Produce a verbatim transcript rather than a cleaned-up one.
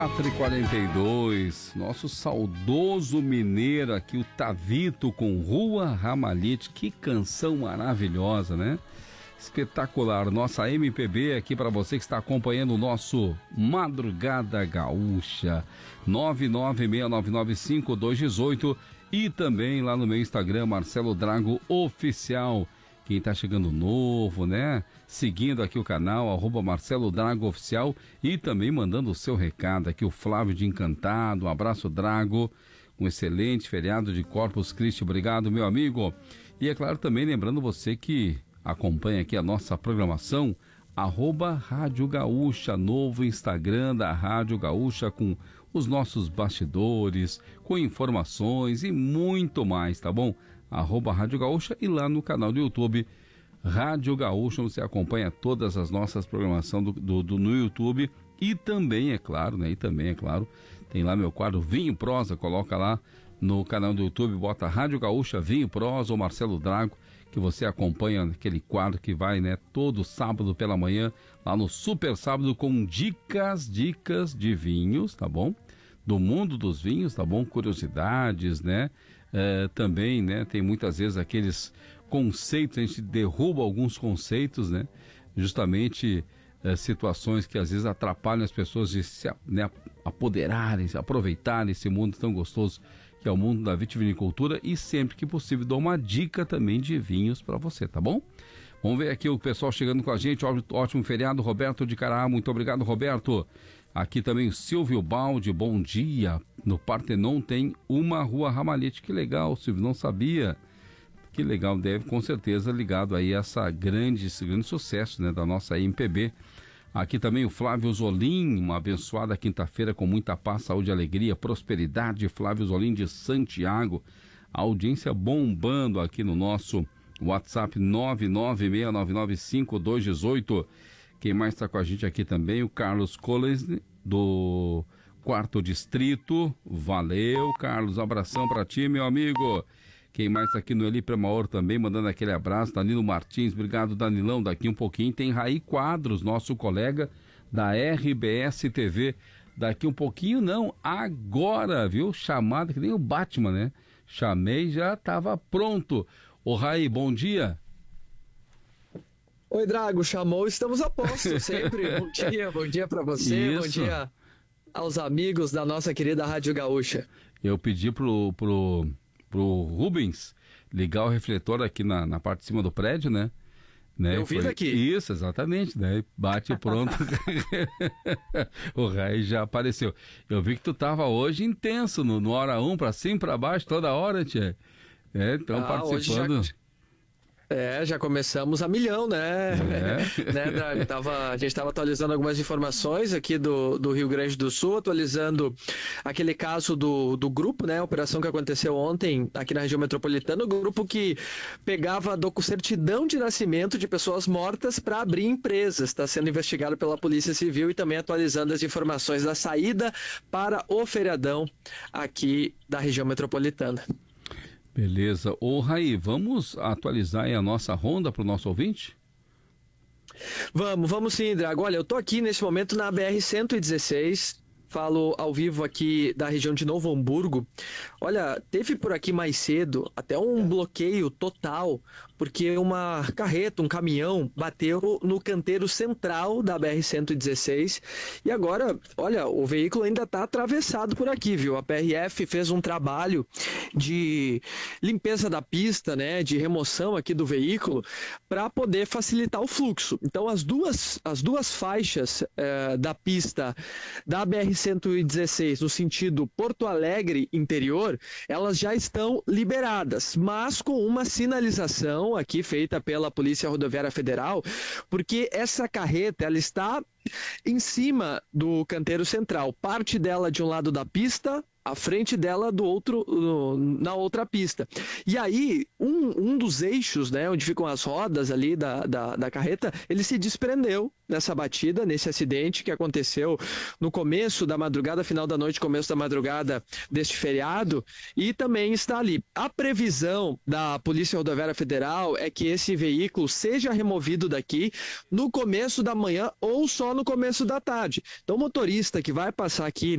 quatro e quarenta e dois, nosso saudoso mineiro aqui, o Tavito com Rua Ramalhete, que canção maravilhosa, né? Espetacular, nossa M P B aqui para você que está acompanhando o nosso Madrugada Gaúcha, nove nove seis nove nove cinco dois um oito e também lá no meu Instagram, Marcelo Drago Oficial. Quem está chegando novo, né? Seguindo aqui o canal, arroba Marcelo Drago Oficial e também mandando o seu recado aqui, o Flávio de Encantado. Um abraço, Drago. Um excelente feriado de Corpus Christi. Obrigado, meu amigo. E é claro, também lembrando você que acompanha aqui a nossa programação, arroba Rádio Gaúcha, novo Instagram da Rádio Gaúcha, com os nossos bastidores, com informações e muito mais, tá bom? Arroba Rádio Gaúcha e lá no canal do YouTube Rádio Gaúcha você acompanha todas as nossas programações do, do, do, no YouTube e também, é claro, né? E também, é claro, tem lá meu quadro Vinho Prosa, coloca lá no canal do YouTube, bota Rádio Gaúcha, Vinho Prosa ou Marcelo Drago, que você acompanha aquele quadro que vai, né, todo sábado pela manhã, lá no Super Sábado, com dicas, dicas de vinhos, tá bom? Do mundo dos vinhos, tá bom? Curiosidades, né? É, também, né, tem muitas vezes aqueles conceitos, a gente derruba alguns conceitos, né? Justamente é, situações que às vezes atrapalham as pessoas de se, né, apoderarem, se aproveitarem esse mundo tão gostoso que é o mundo da vitivinicultura, e sempre que possível dou uma dica também de vinhos para você, tá bom? Vamos ver aqui o pessoal chegando com a gente. Ó, ótimo feriado, Roberto de Cará, muito obrigado, Roberto. Aqui também o Silvio Baldi, bom dia. No Partenon tem uma Rua Ramalhete, que legal, Silvio, não sabia. Que legal, deve com certeza ligado aí a essa grande, esse grande sucesso, né, da nossa M P B. Aqui também o Flávio Zolim, uma abençoada quinta-feira com muita paz, saúde e alegria, prosperidade. Flávio Zolim de Santiago, a audiência bombando aqui no nosso WhatsApp nove nove seis nove nove cinco dois um oito. Quem mais está com a gente aqui também? O Carlos Collins, do Quarto Distrito. Valeu, Carlos, abração para ti, meu amigo. Quem mais está aqui no Eli Premaor também, mandando aquele abraço, Danilo Martins, obrigado, Danilão. Daqui um pouquinho tem Raí Quadros, nosso colega da R B S T V. Daqui um pouquinho não, agora, viu? Chamada que nem o Batman, né? Chamei, já estava pronto. Ô Raí, bom dia. Oi, Drago, chamou, estamos a posto sempre. Bom dia, bom dia para você, Isso. Bom dia aos amigos da nossa querida Rádio Gaúcha. Eu pedi pro, pro, pro Rubens ligar o refletor aqui na, na parte de cima do prédio, né? né? Eu vi Foi... daqui. Isso, exatamente, né? Bate pronto. O Raí já apareceu. Eu vi que tu tava hoje intenso, no, no hora um, pra cima, pra baixo, toda hora, tia. É, então ah, participando... Hoje já... É, já começamos a milhão, né? É. né, Drago? Tava, a gente estava atualizando algumas informações aqui do, do Rio Grande do Sul, atualizando aquele caso do, do grupo, né? A operação que aconteceu ontem aqui na região metropolitana, o grupo que pegava docu certidão de nascimento de pessoas mortas para abrir empresas. Está sendo investigado pela Polícia Civil e também atualizando as informações da saída para o feriadão aqui da região metropolitana. Beleza. Ô Raí, vamos atualizar aí a nossa ronda para o nosso ouvinte? Vamos, vamos sim, Drago. Olha, eu tô aqui nesse momento na B R cento e dezesseis, falo ao vivo aqui da região de Novo Hamburgo. Olha, teve por aqui mais cedo até um bloqueio total, porque uma carreta, um caminhão, bateu no canteiro central da B R cento e dezesseis e agora, olha, o veículo ainda está atravessado por aqui, viu? A P R F fez um trabalho de limpeza da pista, né, de remoção aqui do veículo, para poder facilitar o fluxo. Então, as duas, as duas faixas eh, da pista da B R cento e dezesseis, no sentido Porto Alegre interior, elas já estão liberadas, mas com uma sinalização aqui feita pela Polícia Rodoviária Federal, porque essa carreta, ela está em cima do canteiro central, parte dela de um lado da pista, à frente dela do outro, na outra pista. E aí, um, um dos eixos, né, onde ficam as rodas ali da, da, da carreta, ele se desprendeu nessa batida, nesse acidente que aconteceu no começo da madrugada, final da noite, começo da madrugada deste feriado, e também está ali. A previsão da Polícia Rodoviária Federal é que esse veículo seja removido daqui no começo da manhã ou só no começo da tarde. Então, o motorista que vai passar aqui